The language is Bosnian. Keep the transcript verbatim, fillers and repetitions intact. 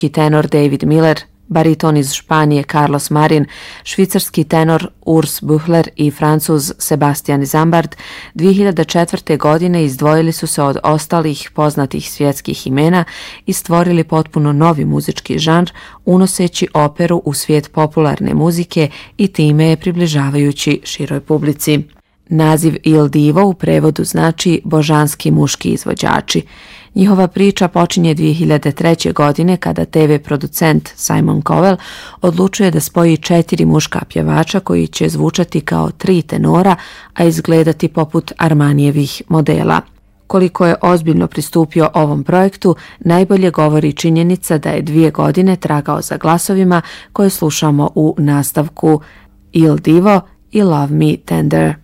tenor David Miller, bariton iz Španije Carlos Marin, švicarski tenor Urs Buchler i Francuz Sebastian Zambard dvije hiljade četvrte. godine izdvojili su se od ostalih poznatih svjetskih imena i stvorili potpuno novi muzički žanr, unoseći operu u svijet popularne muzike i time je približavajući široj publici. Naziv Il Divo u prevodu znači božanski muški izvođači. Njihova priča počinje dvije hiljade treće. godine kada te ve producent Simon Cowell odlučuje da spoji četiri muška pjevača koji će zvučati kao tri tenora, a izgledati poput Armanijevih modela. Koliko je ozbiljno pristupio ovom projektu, najbolje govori činjenica da je dvije godine tragao za glasovima koje slušamo u nastavku Il Divo i Love Me Tender.